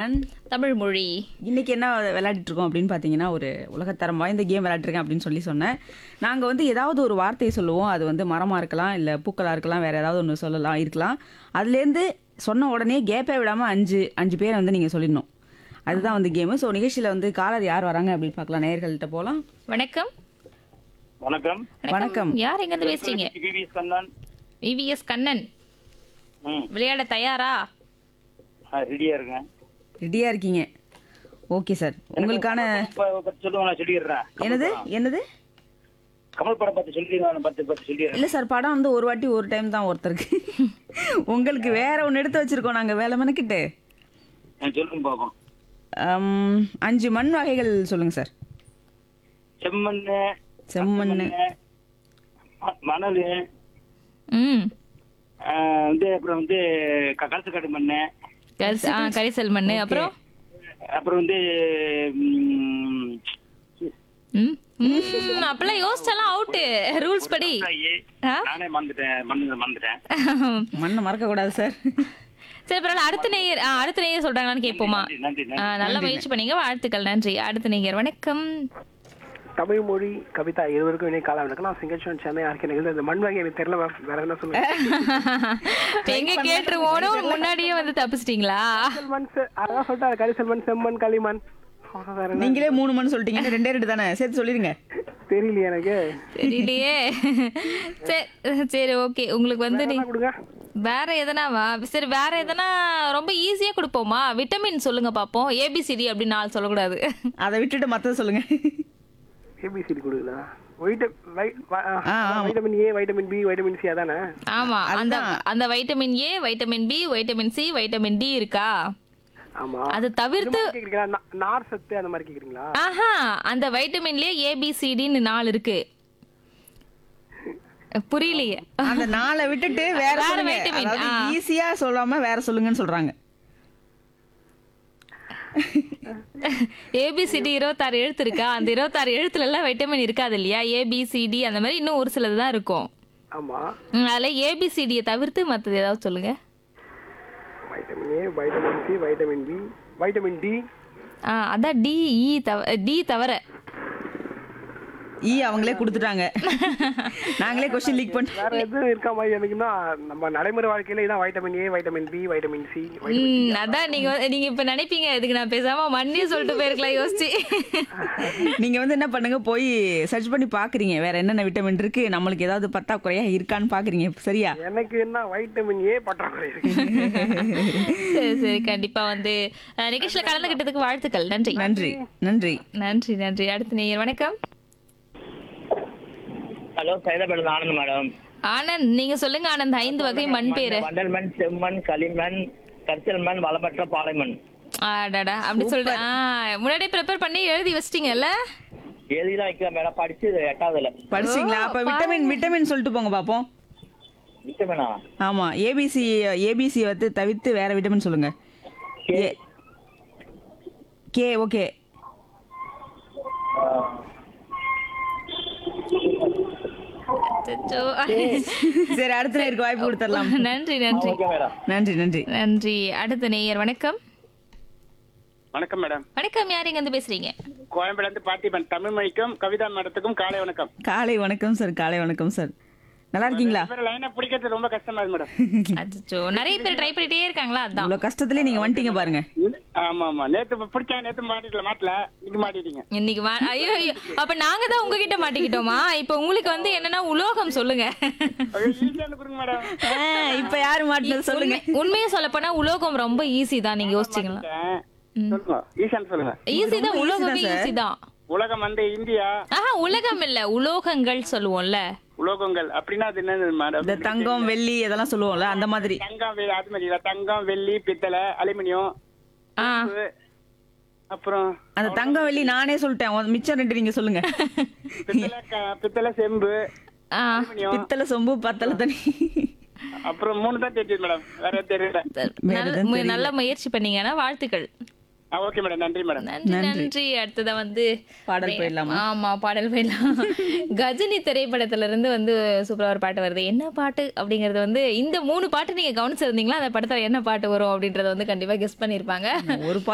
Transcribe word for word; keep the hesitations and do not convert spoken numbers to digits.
And Tamil மொழி. இன்னைக்கு என்ன விளையாடிட்டு இருக்கோம் அப்படின்னு பார்த்தீங்கன்னா, ஒரு உலகத்தரம் வாய்ந்த கேம் விளையாட்டுருக்கேன் அப்படின்னு சொல்லி சொன்னேன். நாங்கள் வந்து ஏதாவது ஒரு வார்த்தையை சொல்லுவோம். அது வந்து மரமாக இருக்கலாம், இல்லை பூக்களாக இருக்கலாம், வேறு ஏதாவது ஒன்று சொல்லலாம் இருக்கலாம். அதுலேருந்து சொன்ன உடனே கேப்பே விடாமல் அஞ்சு அஞ்சு பேரை வந்து நீங்கள் சொல்லிடணும். அதுதான் வந்து கேமு. ஸோ நிகழ்ச்சியில் வந்து காலர் யார் வராங்க அப்படின்னு பார்க்கலாம். நேயர்கள்ட்ட போகலாம். வணக்கம். வணக்கம். வணக்கம். யார் எங்க இருந்து பேசுறீங்க? விவிஎஸ் கண்ணன். விவிஎஸ் கண்ணன். ம் விளையாட தயாரா? ரெடியா இருக்கேன். ரெடியாக இருக்கீங்க? Okay sir. உங்களுக்கான ப- பத்து சொல்லுங்க, நான் சொல்லிடுறேன். என்னது என்னது கமல் படம் பத்து சொல்லிடுறேன், பத்து பத்து சொல்லிடுறேன். இல்லை சார், படம் வந்து ஒரு வாட்டி ஒரு டைம் தான் ஒருத்தருக்கு. உங்களுக்கு வேற ஒன்று எடுத்து வச்சிருக்கோம் நாங்கள் வேலை மெனக்கிட்டு. நான் சொல்லுங்க பாப்போம். அம், அஞ்சு மண் வகைகள் சொல்லுங்க சார். செம்மண்ணு, செம்மண், ம- மணல், ம். ஆ, வந்து அப்புறம் வந்து க- கலசக்காடு மண்ணு, கரிச- ஆ, கரிசல் மண்ணு. அப்புறம் அப்புறம் வந்து ம், ம். ம், அப்பெல்லாம் யோசிச்சாலாம் அவுட்டு ரூல்ஸ் படி. ஐயே, ஆ? நானே மறந்துட்டேன், மண்ணு மறந்துட்டேன். மண்ணை மறக்கக்கூடாது சார். சரி, பரவாயில்ல. அடுத்த நேயர் ஆ, அடுத்த நேயர் சொல்றாங்களான்னு கேட்போமா? நன்றி, நன்றி, ஆ, நன்றி. நல்ல முயற்சி பண்ணீங்க, வாழ்த்துக்கள், நன்றி. அடுத்த நேயர் வணக்கம். தமிழ் மொழி கவிதா இருவருக்கும் இணைய காலம் வணக்கம். நான் சிங்கச்சோன் சென்னை ஆர்கே நிகழ்ச்சி. இந்த மண் வகை எனக்கு தெரியல மேம். வேற என்ன சொல்லுங்க? எங்க கேட்டுருவோனோ முன்னாடியே வந்து தப்பிச்சிட்டீங்களா? மண் செ- அதான் சொல்லிட்டாரு, கரிசல் மண், செம்மண், களிமண். அவ்வளவுதான், வேற என்ன? நீங்களே மூணு மண் சொல்லிட்டீங்க, இன்னும் ரெண்டே ரெண்டு தானே, சேர்த்து சொல்லிடுங்க. தெரியலையே எனக்கு. தெரியலையே. சரி சரி, ஓகே. உங்களுக்கு வந்து நீ என்ன கொடுங்க? வேற எதனாவா? சரி, வேற எதனா ரொம்ப ஈஸியா கொடுப்போமா? விட்டமின் சொல்லுங்க பாப்போம். ஏபிசிடி அப்படின்னு நாலு சொல்லக்கூடாது. அதை விட்டுட்டு மற்றது சொல்லுங்க. ஏபிசிடி கொடுக்கல. வைட்ட- வை- வ- ஆ, ஆ, ஆ. Vitamin A, vitamin B, vitamin C அதானே? ஆமா, அந்த அதுதான். அந்த vitamin A, vitamin B, vitamin C, vitamin D இருக்கா? ஆமா. அது தவிர்த்து இது மாதிரி கேக்குறீங்களா? நா- நார் சத்து அந்த மாதிரி கேக்குறீங்களா? ஆஹா, அந்த வைட்டமின்லயே ஏபிசிடின்னு நாலு இருக்கு. புரியலையே. அந்த நாளை விட்டுட்டு வேற வேற சொல்லுங்க. vitamin, அதாவது ஆ. ஈஸியா சொல்லாம வேற சொல்லுங்கன்னு சொல்றாங்க. ஏபிசிடி இருபத்தாறு எழுத்து இருக்கா? அந்த இருபத்தாறு எழுத்துல எல்லாம் வைட்டமின் இருக்காது இல்லையா? ஏபிசிடி அந்த மாதிரி இன்னும் ஒரு சிலது தான் இருக்கும். ஆமா. ம், அதுல ஏபிசிடியை தவிர்த்து மத்தது ஏதாவது சொல்லுங்க. Vitamin A, vitamin C, vitamin B, vitamin D. ஆ, அதான் டி இ தவ டி தவிர. ஈ அவங்களே கொடுத்துட்டாங்க. நாங்களே கொஸ்டின் லீக் பண்ணி. வேற எதுவும் இருக்கா மாதிரி எனக்குன்னா நம்ம நடைமுறை வாழ்க்கையில இதான் vitamin A, vitamin B, vitamin C. ம், அதான் நீங்க வந்து- நீங்க இப்ப நினைப்பீங்க இதுக்கு நான் பேசாம மண்ணே சொல்லிட்டு போயிருக்கலாம் யோசிச்சு. நீங்க வந்து என்ன பண்ணுங்க, போய் சர்ச் பண்ணி பாக்குறீங்க வேற என்னென்ன விட்டமின் இருக்கு, நம்மளுக்கு ஏதாவது பற்றாக்குறையா இருக்கான்னு பாக்குறீங்க. சரியா? எனக்கு என்ன வைட்டமின் ஏ பற்றாக்குறை இருக்கு. சரி சரி, கண்டிப்பா வந்து அஹ், நிகழ்ச்சியில கலந்துகிட்டதுக்கு வாழ்த்துக்கள், நன்றி. நன்றி நன்றி. நன்றி நன்றி. அடுத்த நேயர் வணக்கம். Hello, சைதாபேட்டில் Anand madam. ஆனந்த், நீங்க சொல்லுங்க ஆனந்த். ஐந்து வகை மண் பேரு. வண்டல் மண், செம்மண், களிமண், கரிசல் மண், வளமற்ற பாலைமண். ஆடாடா, அப்படி சொல்லிட்டு ஆ, முன்னாடியே ப்ரிப்பேர் பண்ணி எழுதி வச்சிட்டீங்கல்ல? எழுதிதான் வைக்கிறேன் மேடம், படிச்சு எட்டாவதுல. படிச்சீங்களா? அப்ப விட்டமின் விட்டமின் சொல்லிட்டு போங்க பாப்போம். விட்டமினா? ஆமா, ஏபிசி ஏபிசி வந்து தவிர்த்து வேற விட்டமின் சொல்லுங்க. கே. ஏ- கே ஓகே. அச்சச்சோ. சரி, அடுத்த நேருக்கு வாய்ப்பு கொடுத்துடலாம். நன்றி நன்றி ஓகே மேடம். நன்றி நன்றி. நன்றி. அடுத்த நேயர் வணக்கம். வணக்கம் மேடம். வணக்கம், யார் எங்க இருந்து பேசுறீங்க? கோயம்பேடுல இருந்து பார்த்திபன். தமிழ் மொழிக்கும் கவிதா மேடத்துக்கும் காலை வணக்கம். காலை வணக்கம் சார். காலை வணக்கம் சார். நல்லா இருக்கீங்களா? லைனா பிடிக்கிறது ரொம்ப கஷ்டமா இருக்கு மேடம். அச்சச்சோ, நிறைய பேர் ட்ரை பண்ணிட்டே இருக்காங்களா? அதான். இவ்வளவு கஷ்டத்துலயே நீங்க வந்துட்டீங்க பாருங்க. ஆமா ஆமா, நேத்து பிடிச்சா நேத்து மாட்டிக்கல, மாட்டல இன்னைக்கு மாட்டிட்டீங்க. இன்னைக்கு மா- ஐயோ ஐயோ, அப்ப நாங்க தான் உங்ககிட்ட மாட்டிக்கிட்டோமா? இப்ப உங்களுக்கு வந்து என்னன்னா உலோகம் சொல்லுங்க. ஐயோ, ஈஸியானு கொடுங்க மேடம். ஆ, இப்ப யாரு மாட்டினது சொல்லுங்க. உண்மை- உண்மையா சொல்ல போனா உலோகம் ரொம்ப ஈஸி தான், நீங்க யோசிச்சீங்களா? சொல்லுங்க, ஈஸியானு சொல்லுங்க. ஈஸி தான், ரொம்ப easy உலோகமே தான் ஈஸி தான். உலகம் வந்து இந்தியா. ஆஹா, உலகம் இல்ல, உலோகங்கள் சொல்லுவோம்ல. உலோகங்கள் அப்படின்னா அது என்னது இந்த மேடம்? தங்கம் வெள்ளி இதெல்லாம் சொல்லுவோம்ல, அந்த மாதிரி. தங்கம், வெ- அது மாதிரி இல்ல. தங்கம், வெள்ளி, பித்தளை, அலுமினியம், ஆ, உப்பு, அப்புறம் அந்த தங்கம் வெள்ளி நானே சொல்லிட்டேன். உன் மிச்சம் ரெண்டு நீங்க சொல்லுங்க. பித்தளை, க- பித்தளை, செம்பு, ஆ. அலுமினியம், பித்தளை சொம்பு பத்தளை தண்ணி. அப்புறம் மூணு தான் தெரியுது மேடம், வேற எதுவும் தெரியல. நல்ல- மு- நல்ல முயற்சி பண்ணீங்கன்னா வாழ்த்துக்கள். ஓகே மேடம், நன்றி மேடம். நன்றி நன்றி. அடுத்ததா வந்து பாடல் போயிடலாமா? ஆமா, பாடல் போயிடலாம். கஜினி திரைப்படத்துல இருந்து வந்து சூப்பரா ஒரு பாட்டு வருது. என்ன பாட்டு அப்படிங்கறது வந்து இந்த மூணு பாட்டு நீங்க கவனிச்சிருந்தீங்களா? அந்த படத்துல என்ன பாட்டு வரும் அப்படின்றத வந்து கண்டிப்பா கெஸ் பண்ணிருப்பாங்க. ஒரு